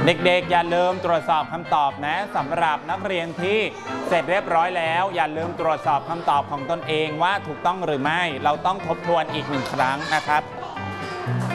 เด็กๆอย่าลืมตรวจสอบคำตอบนะสำหรับนักเรียนที่เสร็จเรียบร้อยแล้วอย่าลืมตรวจสอบคำตอบของตนเองว่าถูกต้องหรือไม่เราต้องทบทวนอีก1 ครั้งนะครับ